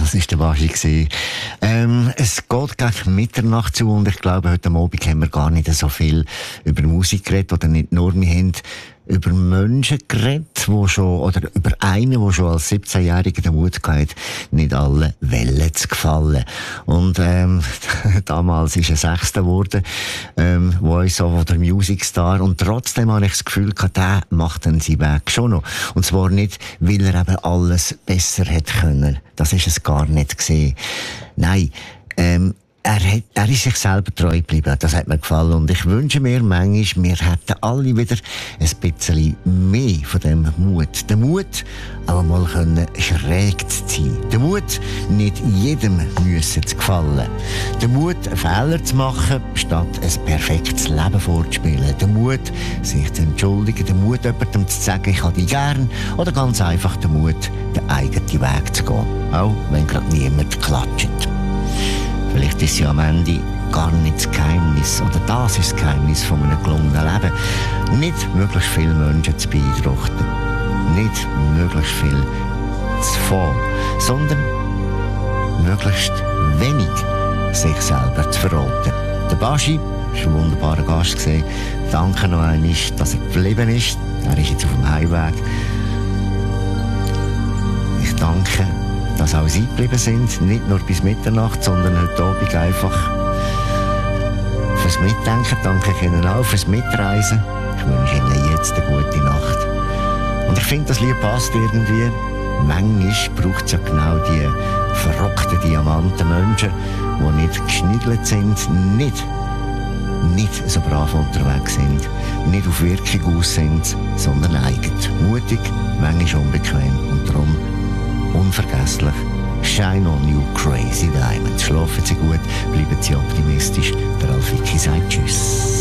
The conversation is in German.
Das war der Baschi. Es geht gegen Mitternacht zu und ich glaube, heute Abend haben wir gar nicht so viel über Musik geredet oder nicht nur. Wir haben über Menschen geredet, oder über einen, der schon als 17-Jähriger den Mut hatte, nicht alle Wellen zu gefallen. Und damals ist er 6. geworden, Voice of the Music Star. Und trotzdem habe ich das Gefühl gehabt, der macht dann seinen Weg schon noch. Und zwar nicht, weil er eben alles besser hätte können. Das ist es gar nicht gesehen. Nein, er ist sich selber treu geblieben. Das hat mir gefallen. Und ich wünsche mir manchmal, wir hätten alle wieder ein bisschen mehr von dem Mut. Den Mut, auch mal schräg zu sein. Den Mut, nicht jedem müssen zu gefallen. Den Mut, einen Fehler zu machen, statt ein perfektes Leben vorzuspielen. Den Mut, sich zu entschuldigen. Den Mut, jemandem zu sagen, ich habe dich gern. Oder ganz einfach den Mut, den eigenen Weg zu gehen. Auch wenn gerade niemand klatscht. Vielleicht ist ja am Ende gar nicht das Geheimnis, oder das ist das Geheimnis von einem gelungenen Leben. Nicht möglichst viele Menschen zu beeindrucken, nicht möglichst viel zu fahren, sondern möglichst wenig sich selber zu verraten. Der Baschi war ein wunderbarer Gast gewesen. Danke noch einmal, dass er geblieben ist. Er ist jetzt auf dem Heimweg. Ich danke, dass auch Sie geblieben sind, nicht nur bis Mitternacht, sondern heute Abend einfach fürs Mitdenken. Danke ich Ihnen auch fürs Mitreisen. Ich wünsche Ihnen jetzt eine gute Nacht. Und ich finde, das Lied passt irgendwie. Manchmal braucht es ja genau die verrockten Diamantenmenschen, die nicht geschniegelt sind, nicht so brav unterwegs sind, nicht auf Wirkung aus sind, sondern eigen. Mutig, manchmal unbequem und darum unvergesslich. Shine on you, crazy diamonds. Schlafen Sie gut, bleiben Sie optimistisch.